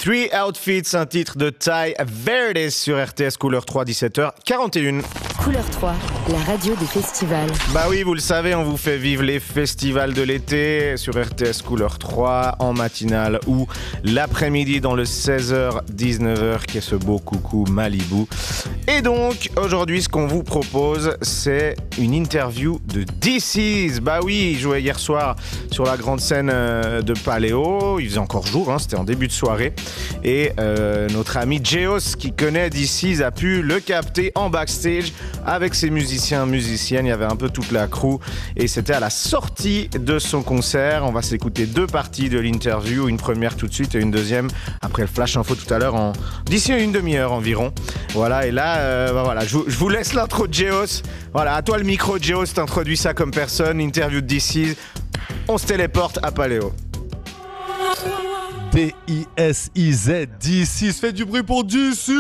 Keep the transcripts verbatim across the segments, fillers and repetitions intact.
Three Outfits, un titre de Ty Verdes sur R T S Couleur trois, dix-sept heures quarante et une. Couleur trois, la radio des festivals. Bah oui, vous le savez, on vous fait vivre les festivals de l'été sur R T S Couleur trois en matinale ou l'après-midi dans le seize heures dix-neuf heures qui est ce beau coucou Malibu. Et donc, aujourd'hui, ce qu'on vous propose, c'est une interview de D C's. Bah oui, il jouait hier soir sur la grande scène de Paléo. Il faisait encore jour, hein, c'était en début de soirée. Et euh, notre ami Geos, qui connaît D C's, a pu le capter en backstage avec ses musiciens, musiciennes. Il y avait un peu toute la crew. Et c'était à la sortie de son concert. On va s'écouter deux parties de l'interview. Une première tout de suite et une deuxième après le flash info tout à l'heure, en d'ici une demi-heure environ. Voilà, et là, euh, bah voilà, je vous, je vous laisse l'intro de Geos. Voilà, à toi le micro, Geos, t'introduis ça comme personne. Interview de D C's. On se téléporte à Paléo. D I S I Z, D C's, faites du bruit pour D C's.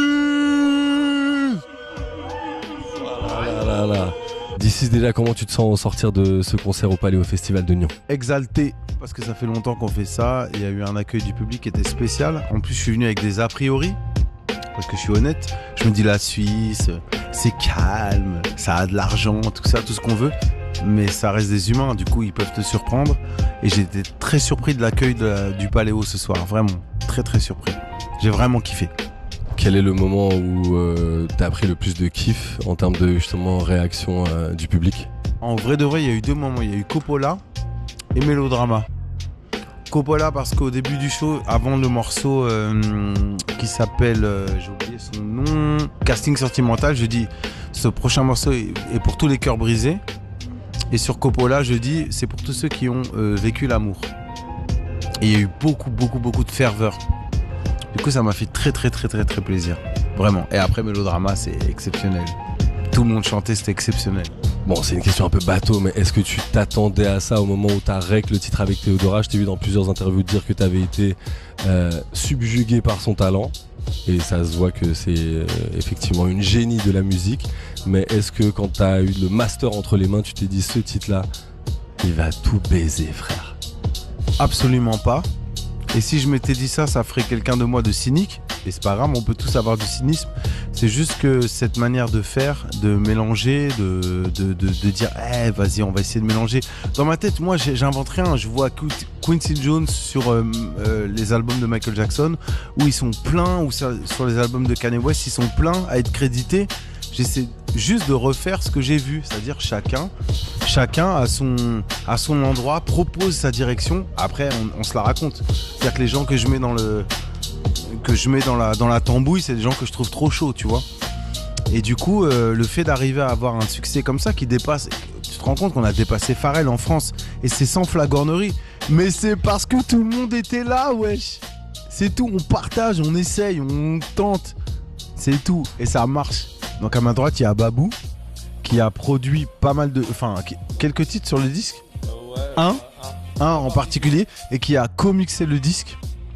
Voilà, là, là. D C's, déjà, comment tu te sens au sortir de ce concert au Paléo Festival de Nyon? Exalté, parce que ça fait longtemps qu'on fait ça. Il y a eu un accueil du public qui était spécial. En plus, je suis venu avec des a priori, parce que je suis honnête. Je me dis la Suisse, c'est calme, ça a de l'argent, tout ça, tout ce qu'on veut. Mais ça reste des humains, du coup ils peuvent te surprendre. Et j'ai été très surpris de l'accueil de la, du Paléo ce soir, vraiment, très très surpris. J'ai vraiment kiffé. Quel est le moment où euh, t'as pris le plus de kiff en termes de justement réaction euh, du public? En vrai de vrai, il y a eu deux moments, il y a eu Coppola et Mélodrama. Coppola parce qu'au début du show, avant le morceau euh, qui s'appelle, euh, j'ai oublié son nom, Casting Sentimental, je dis ce prochain morceau est, est pour tous les cœurs brisés. Et sur Coppola, je dis, c'est pour tous ceux qui ont euh, vécu l'amour. Et il y a eu beaucoup, beaucoup, beaucoup de ferveur. Du coup, ça m'a fait très, très, très, très, très plaisir. Vraiment. Et après, Mélodrama, c'est exceptionnel. Tout le monde chantait, c'était exceptionnel. Bon, c'est une question un peu bateau, mais est-ce que tu t'attendais à ça au moment où t'as rec le titre avec Théodora? Je t'ai vu dans plusieurs interviews dire que t'avais été euh, subjugué par son talent. Et ça se voit que c'est euh, effectivement une génie de la musique. Mais est-ce que quand t'as eu le master entre les mains, tu t'es dit ce titre-là, il va tout baiser, frère? Absolument pas. Et si je m'étais dit ça, ça ferait quelqu'un de moi de cynique. Et c'est pas grave, on peut tous avoir du cynisme. C'est juste que cette manière de faire, de mélanger, de, de, de, de dire eh, vas-y, on va essayer de mélanger. Dans ma tête, moi, j'invente rien. Je vois Quincy Jones sur euh, euh, les albums de Michael Jackson, où ils sont pleins, ou sur, sur les albums de Kanye West, ils sont pleins à être crédités. J'essaie juste de refaire ce que j'ai vu, c'est-à-dire chacun, chacun à son, à son endroit propose sa direction. Après, on, on se la raconte. C'est-à-dire que les gens que je mets dans le que je mets dans la, dans la tambouille, c'est des gens que je trouve trop chauds, tu vois. Et du coup, euh, le fait d'arriver à avoir un succès comme ça qui dépasse, tu te rends compte qu'on a dépassé Pharrell en France, et c'est sans flagornerie. Mais c'est parce que tout le monde était là, wesh. C'est tout, on partage, on essaye, on tente. C'est tout, et ça marche. Donc à ma droite, il y a Babou, qui a produit pas mal de... Enfin, quelques titres sur le disque. Un, un en particulier, et qui a comixé le disque.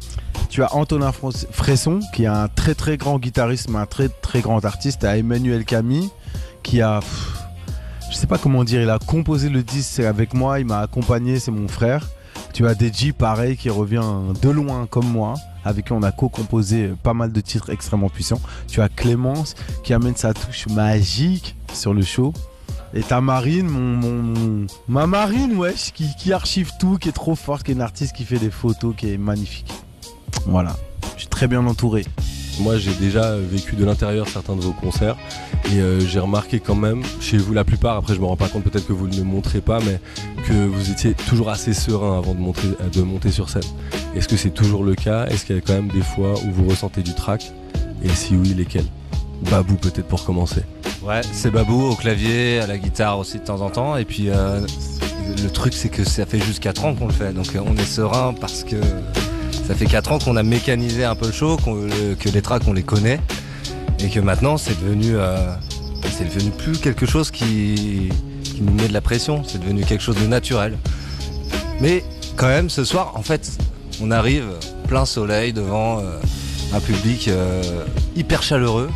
Tu as Antonin Fresson, qui est un très très grand guitariste, mais un très très grand artiste. Tu as Emmanuel Camille, qui a... Pff, je sais pas comment dire, il a composé le disque avec moi, il m'a accompagné, c'est mon frère. Tu as Deji, pareil, qui revient de loin comme moi, avec qui on a co-composé pas mal de titres extrêmement puissants. Tu as Clémence, qui amène sa touche magique sur le show. Et ta Marine, mon, mon, mon, ma Marine, wesh, qui, qui archive tout, qui est trop forte, qui est une artiste qui fait des photos, qui est magnifique. Voilà, je suis très bien entouré. Moi, j'ai déjà vécu de l'intérieur certains de vos concerts et euh, j'ai remarqué quand même, chez vous la plupart, après je me rends pas compte, peut-être que vous ne le montrez pas, mais que vous étiez toujours assez serein avant de monter, de monter sur scène. Est-ce que c'est toujours le cas? Est-ce qu'il y a quand même des fois où vous ressentez du trac? Et si oui, lesquels? Babou peut-être pour commencer. Ouais, c'est Babou au clavier, à la guitare aussi de temps en temps. Et puis euh, le truc c'est que ça fait juste quatre ans qu'on le fait, donc on est serein parce que ça fait quatre ans qu'on a mécanisé un peu le show, qu'on, que les tracks on les connaît et que maintenant c'est devenu, euh, c'est devenu plus quelque chose qui, qui nous met de la pression, c'est devenu quelque chose de naturel. Mais quand même ce soir en fait on arrive plein soleil devant euh, un public euh, hyper chaleureux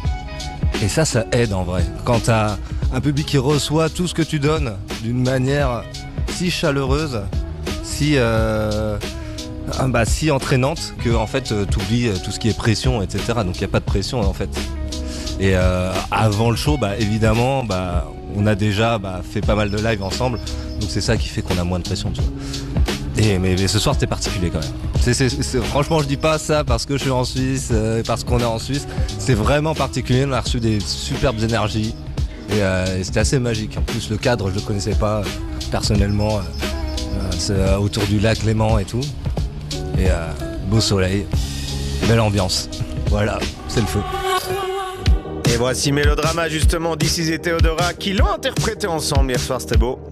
et ça ça aide en vrai. Quand t'as un public qui reçoit tout ce que tu donnes d'une manière si chaleureuse, si... Euh, Ah bah si entraînante que en fait euh, t'oublies euh, tout ce qui est pression, et cetera. Donc il n'y a pas de pression en fait. Et euh, avant le show, bah évidemment, bah on a déjà bah, fait pas mal de live ensemble. Donc c'est ça qui fait qu'on a moins de pression, tu vois. Et, mais, mais ce soir c'était particulier quand même. C'est, c'est, c'est, franchement je dis pas ça parce que je suis en Suisse, euh, parce qu'on est en Suisse. C'est vraiment particulier, on a reçu des superbes énergies. Et, euh, et c'était assez magique. En plus le cadre je le connaissais pas euh, personnellement. Euh, euh, c'est euh, autour du lac Léman et tout. Et euh, beau soleil, belle ambiance. Voilà, c'est le feu. Et voici Mélodrama justement, This Is et Théodora qui l'ont interprété ensemble hier soir, c'était beau.